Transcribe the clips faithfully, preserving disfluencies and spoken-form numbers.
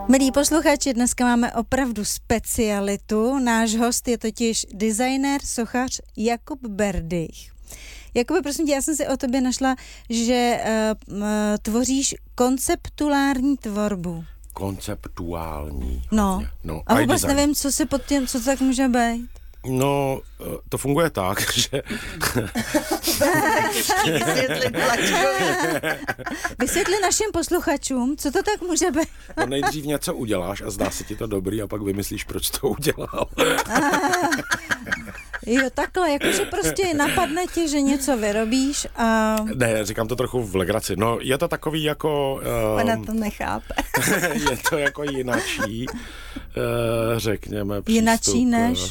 Milí posluchači, dneska máme opravdu specialitu. Náš host je totiž designér, sochař Jakub Berdych. Jakuby, prosím tě, já jsem si o tobě našla, že uh, uh, tvoříš konceptuální tvorbu. Konceptuální. No, no a vůbec design. Nevím, co si pod tím, co to tak může být. No, to funguje tak, že... Vysvětli našim posluchačům, co to tak může být. No nejdřív něco uděláš a zdá se ti to dobrý a pak vymyslíš, proč to udělal. Jo, takhle, jakože prostě napadne ti, že něco vyrobíš a... Ne, říkám to trochu v legraci. No, je to takový jako... Um, Ona to nechápe. Je to jako jinačí, uh, řekněme, přístup... Jinačí než...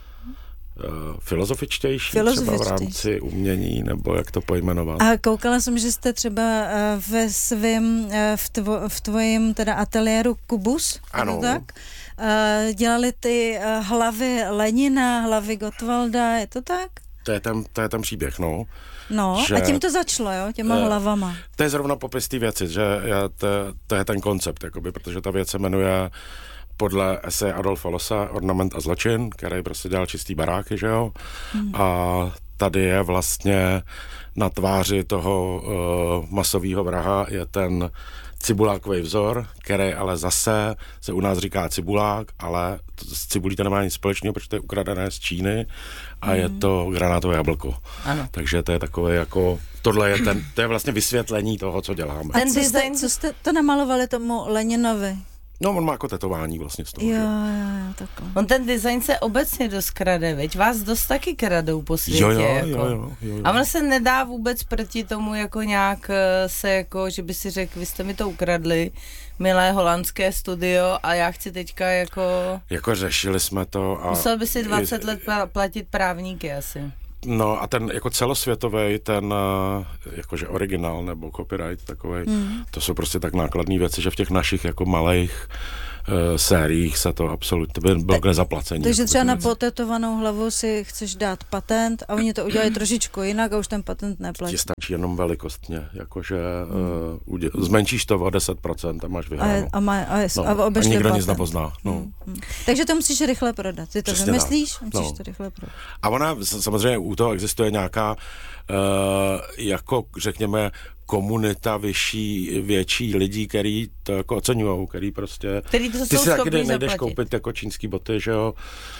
Uh, filozofičtější, třeba v rámci umění, nebo jak to pojmenovat. A koukala jsem, že jste třeba uh, ve svém, uh, v, tvo, v tvojím teda ateliéru Kubus, ano. Tak? Uh, dělali ty uh, hlavy Lenina, hlavy Gottwalda, je to tak? To je ten, to je ten příběh, no. No, že, a tím to začalo, jo, těma uh, hlavama. To je zrovna popis té věci, že je, to, to je ten koncept, jakoby, protože ta věc se jmenuje podle eseje Adolfa Lossa Ornament a zločin, který prostě dělal čistý baráky, že jo? Hmm. A tady je vlastně na tváři toho uh, masového vraha je ten cibulákový vzor, který ale zase se u nás říká cibulák, ale to, s cibulí to nemá nic společného, protože to je ukradené z Číny a hmm. je to granátové jablko. Ano. Takže to je takové jako, tohle je ten, to je vlastně vysvětlení toho, co děláme. A co jste, co jste to namalovali tomu Leninovi? No, on má jako tetování vlastně z toho. Jo, jo, jo, takhle. On ten design se obecně dost krade, veď? Vás dost taky kradou po světě. Jo, jo, jako. jo, jo, jo, jo. A on se nedá vůbec proti tomu jako nějak se jako, že by si řekl, vy jste mi to ukradli, milé holandské studio a já chci teďka jako... Jako řešili jsme to a... Musel by si dvacet let platit právníky asi. No a ten jako celosvětový, ten jakože originál nebo copyright takovej, mm. to jsou prostě tak nákladné věci, že v těch našich jako malých uh, sériích se to absolutně by bylo k nezaplacení. Takže třeba na potetovanou hlavu si chceš dát patent a oni to udělají trošičku jinak a už ten patent neplatí. Ti stačí jenom velikostně, jakože mm. uh, udě- zmenšíš to o deset procent a máš vyhráno. A, a, má, a, no, a, a nikdo patent. nic nepozná. No. Mm. Mm. Takže to musíš rychle prodat. Ty to Přesně vymyslíš, tak. musíš No. to rychle prodat. A ona samozřejmě u toho existuje nějaká uh, jako řekněme komunita vyšší, větší lidí, který to jako oceňujou, který prostě... Který to ty si taky nejdeš zaplatit. koupit jako čínský boty, že jo?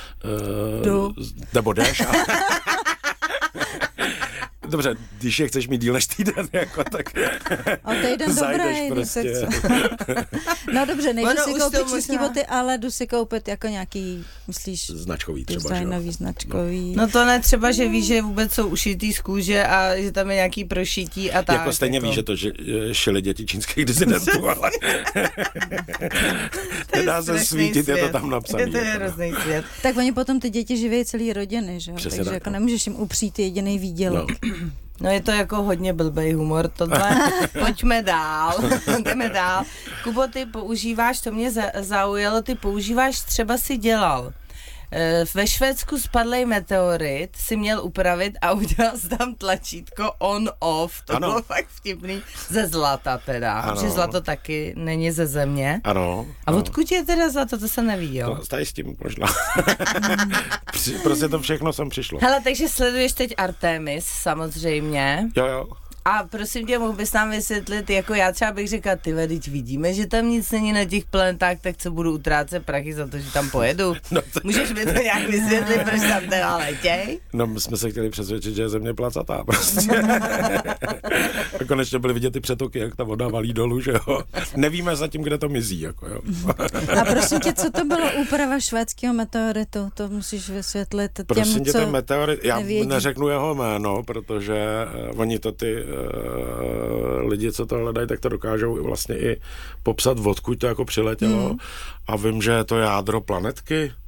Uh, Jdu. Nebo jdeš a... Dobře, když je chceš mít díl než týden, jako tak a týden dobrý, prostě. No dobře, nejdu ono si koupit čínský možná... boty, ale jdu si koupit jako nějaký, myslíš... Značkový třeba, designový, značkový. No to ne, třeba, že víš, že vůbec jsou ušitý z kůže a že tam je nějaký prošití a tak. Jako stejně jako. víš, že to že šili děti čínských disidentů, ale nedá se svítit, svět. je to tam napsané. To je hrozný svět. Tak oni potom ty děti živí celý rodiny, že jo? Přesně Takže tak, jako no. nemůžeš jim upřít jediný výdělek. No. No je to jako hodně blbej humor, tohle. Pojďme dál, jdeme dál. Kubo, ty používáš, to mě zaujalo, ty používáš, třeba si dělal. Ve Švédsku spadlej meteorit, si měl upravit a udělal jsi tam tlačítko on-off, to ano. Bylo fakt vtipný, ze zlata teda, ano. Že zlato taky není ze země. Ano. A ano. Odkud je teda zlato, to se neví, jo? To tady s tím možná. Prostě to všechno sem přišlo. Hele, takže sleduješ teď Artemis, samozřejmě. Jo, jo. A prosím tě, mohl bys nám vysvětlit, jako já třeba bych řekla, ty vedič, vidíme, že tam nic není na těch planetách, tak co budu utrácet prachy za to, že tam pojedu? No to... Můžeš mi to nějak vysvětlit, proč tam teda letěj? No my jsme se chtěli přesvědčit, že je země placatá prostě. A konečně byly vidět ty přetoky, jak ta voda valí dolů, že jo. Nevíme zatím, kde to mizí, jako jo. A prosím tě, co to bylo úprava švédského meteoritu? To musíš vysvětlit těm, prosím tě, co ten meteorit, já nevědí. Neřeknu jeho jméno, protože uh, oni to ty Uh, lidi, co to hledají, tak to dokážou vlastně i popsat, odkud to jako přiletělo. Mm. A vím, že je to jádro planetky,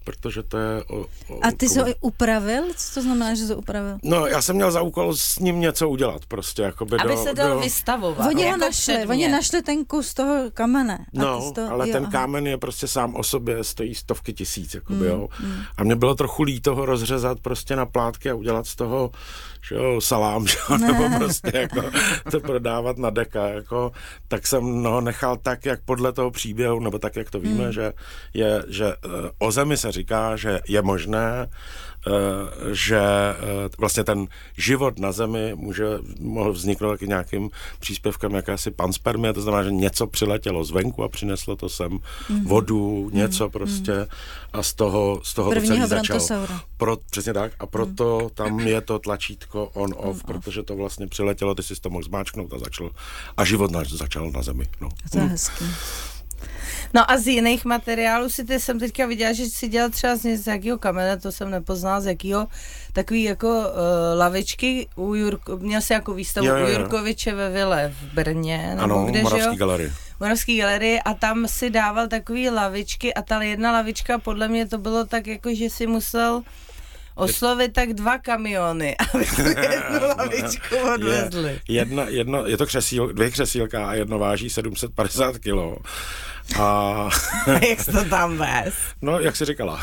protože to je... O, o, A ty jsi jako... ho upravil? Co to znamená, že jsi ho upravil? No, já jsem měl za úkol s ním něco udělat, prostě, jakoby Aby do, se dal do... vystavovat. Oni ho jako našli, předmět. oni našli ten kus toho kamene. A No, to, ale jo, ten aha. kámen je prostě sám o sobě, stojí stovky tisíc, jakoby, Mm, jo. Mm. A mě bylo trochu líto ho rozřezat prostě na plátky a udělat z toho, že jo, salám, že jo, nebo prostě jako to prodávat na deka, jako, tak jsem ho nechal tak, jak podle toho příběhu, nebo tak, jak to víme, mm. že je, že uh, o Zemi se říká, že je možné, uh, že uh, vlastně ten život na Zemi může, mohl vzniknout taky nějakým příspěvkem jakési panspermie, to znamená, že něco přiletělo zvenku a přineslo to sem mm. vodu, něco mm. prostě mm. a z toho, z toho to celý začalo. Pro, přesně tak a proto mm. tam je to tlačítko on-off, on protože to vlastně přiletělo, ty jsi to mohl zmáčknout a začal, a život naš začal na Zemi. No. To je hezký. No a z jiných materiálů si ty jsem teďka viděla, že si dělal třeba z, z jakého kamene, to jsem nepoznala, z jakého, takový jako uh, lavičky u Jurko, měl jsi jako výstavu jo, jo, jo. u Jurkoviče ve Vile v Brně, nebo ano, kde, Moravský že jo? galerii. Moravský galerii a tam si dával takový lavičky a ta jedna lavička, podle mě to bylo tak jako, že si musel oslovit tak dva kamiony, aby jednu lavičku odvezli. Je, jedna, jedno, je to křesíl, dvě křesílka a jedno váží sedm set padesát kilo. A jak jsi to tam vez? No, jak jsi říkala.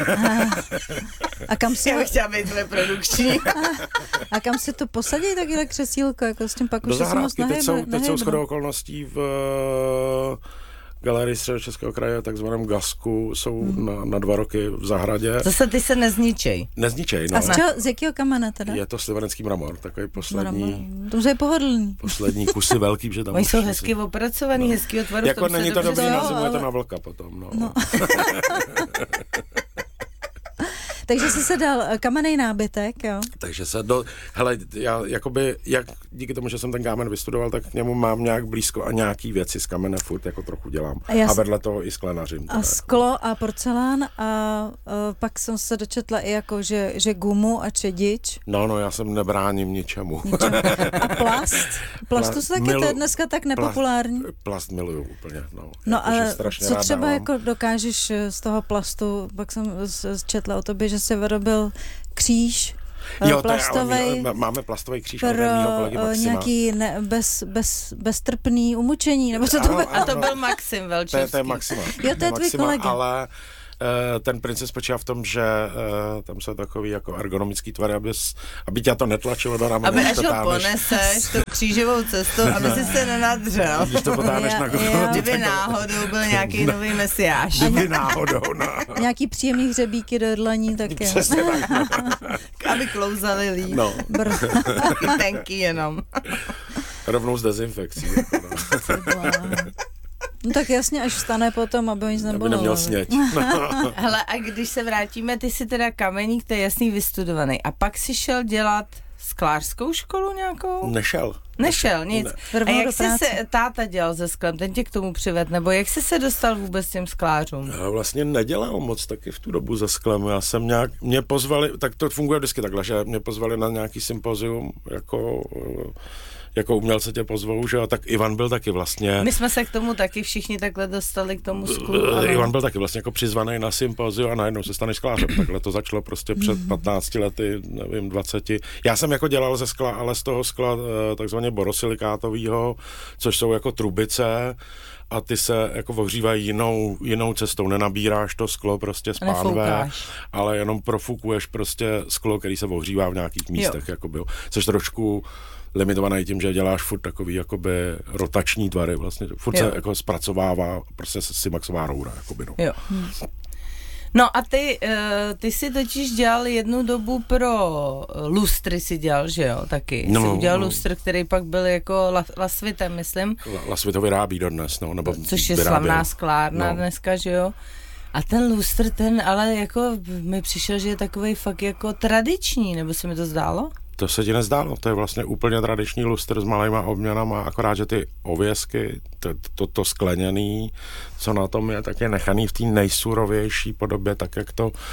A kam si... Já bych chtěla být reprodukční. A kam se to posadí takové křesílko, jako s tím pak už se moc nahejbe? Teď jsou, teď jsou shodou okolností v Galerii Středočeského kraje, takzvaném Gasku, jsou hmm. na, na dva roky v zahradě. Zase ty se nezničej. Nezničej, no. A z, čeho, z jakého kamene teda? Je to slivonecký mramor, takový poslední... To je pohodlný. Poslední kusy velký, že tam... Oni jsou hezky opracovaný, no. hezký otvaru. Jako není to dobrý na zimu, ale... je to na vlka potom, no. no. Takže jsi se dal kamenný nábytek, jo? Takže se do... Hele, já jakoby, jak díky tomu, že jsem ten kámen vystudoval, tak k němu mám nějak blízko a nějaký věci z kamene furt jako trochu dělám. A, a vedle toho i sklenařím. A sklo a porcelán a, a pak jsem se dočetla i jako, že, že gumu a čedič. No, no, já jsem nebráním ničemu. ničemu. A plast? Plastu se taky, Milu, to je dneska tak nepopulární. Plast, plast miluju úplně, no. No ale co třeba dávám. jako dokážeš z toho plastu, pak jsem četla o tobě, že se vyrobil kříž jo, plastovej, je, máme plastový kříž pro nějaký ne, bez, bez, beztrpný umučení, nebo co to bylo? A to byl Maxim Velčevský. To je, to je Maxima. Jo, to je tvůj kolega. Ale ten princip spočívá v tom, že uh, tam jsou takový jako ergonomický tvary, aby, aby tě to netlačilo do ramene. Aby až ho poneseš tu křížovou cestu, aby si se nenadřel. Když to potáhneš na kolo. Kdyby náhodou byl nějaký nový mesiáš. Kdyby náhodou, no. Nějaký příjemný hřebíky do dlaní taky. Přesně tak. Aby klouzali líp. No. Tenký jenom. Rovnou s dezinfekcí. Jako no. No tak jasně, až vstane potom, aby nic nebylo. Aby neměl sněť. Hele, a když se vrátíme, ty jsi teda kameník, to je jasný vystudovaný. A pak si šel dělat sklářskou školu nějakou? Nešel. Nešel, nic. Ne. A jak jsi se táta dělal se sklem, ten tě k tomu přived, nebo jak jsi se dostal vůbec těm sklářům? Já vlastně nedělal moc taky v tu dobu ze sklem. Já jsem nějak, mě pozvali, tak to funguje vždycky takhle, že mě pozvali na nějaký sympozium, jako... jako umělce tě pozvou, že jo, tak Ivan byl taky vlastně... My jsme se k tomu taky všichni takhle dostali k tomu sklu. Ano. Ivan byl taky vlastně jako přizvaný na sympoziu a najednou se staneš sklářem. Takhle to začalo prostě před patnácti lety, nevím, dvaceti. Já jsem jako dělal ze skla, ale z toho skla takzvaně borosilikátovýho, což jsou jako trubice, a ty se jako ohřívají jinou, jinou cestou. Nenabíráš to sklo prostě z pánve, ale jenom profukuješ prostě sklo, který se ohřívá v nějakých místech, jako byl. Což trošku limitovaný tím, že děláš furt takový jakoby rotační tvary, vlastně furt jo. se jako zpracovává prostě Simaxová roura, jakoby, no. Jo. Hm. No a ty, ty si totiž dělal jednu dobu pro lustry si dělal, že jo, taky. No, jsi udělal no. lustr, který pak byl jako Lasvitem, myslím. Lasvit ho vyrábí dodnes, no. Nebo což je vyráběl. Slavná sklárna no. dneska, že jo. A ten lustr, ten ale jako mi přišel, že je takovej fakt jako tradiční, nebo se mi to zdálo? To se ti nezdálo, to je vlastně úplně tradiční lustr s malýma obměnama, akorát, že ty ověsky, to, to, to skleněný, co na tom je, tak je nechaný v té nejsurovější podobě, tak jak to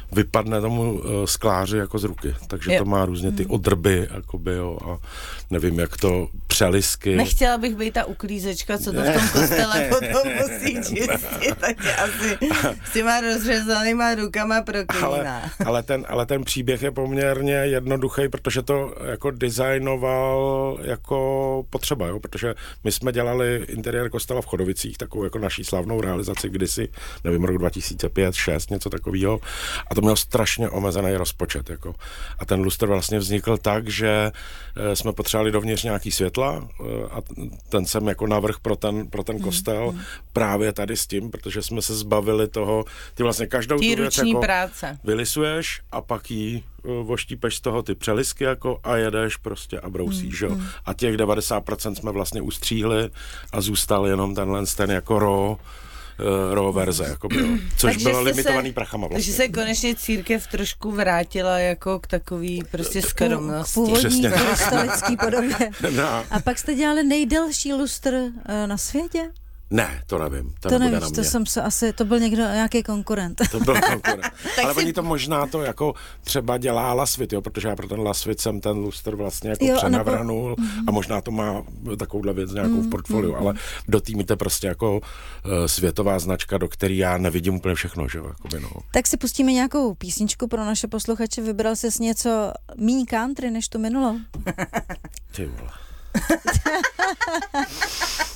vypadne tomu uh, skláři jako z ruky, takže jo. to má různě ty odrby, jakoby, jo, a nevím, jak to přelisky. Nechtěla bych být ta uklízečka, co to v tom kostele potom musí čistit, takže asi s těma rozřezanýma rukama proklíná. Ale, ale, ten, ale ten příběh je poměrně jednoduchý, protože to jako designoval jako potřeba, jo, protože my jsme dělali interiér kostela v Chodovicích, takovou jako naší slavnou realizaci kdysi, nevím, rok dva tisíce pět, šest, něco takového, a to mělo strašně omezený rozpočet, jako. A ten lustr vlastně vznikl tak, že jsme potřebovali dovnitř nějaký světla a ten jsem jako navrch pro ten, pro ten kostel mm. právě tady s tím, protože jsme se zbavili toho, ty vlastně každou Tý tu věc ruční jako práce. vylisuješ a pak jí voštípeš z toho ty přelisky jako a jedeš prostě a brousíš, mm. jo. A těch devadesát procent jsme vlastně ustříhli a zůstal jenom tenhle ten jako raw raw verze, jako bylo, což takže bylo limitovaný se, prachama vlastně. Takže se konečně církev trošku vrátila jako k takový prostě skromnosti. K původní krystalický podobě. No. A pak jste dělali nejdelší lustr na světě? Ne, to nevím. To nevíš, to jsem se asi, to byl někdo, nějaký konkurent. To byl konkurent. Ale si... oni to možná to jako třeba dělá Lasvit, jo, protože já pro ten Lasvit jsem ten lustr vlastně jako jo, přenavranul nebo... a možná to má takovouhle věc nějakou mm, v portfoliu, mm, ale do týmu to prostě jako uh, světová značka, do který já nevidím úplně všechno, že jo, jakoby, no. Tak si pustíme nějakou písničku pro naše posluchače, vybral jsi něco míň country, než tu minulou? Ty vole.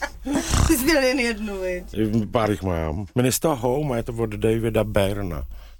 Ty jsi měl jen jednu, viď? Pár jich mám. Minister Home, je to od Davida Byrna.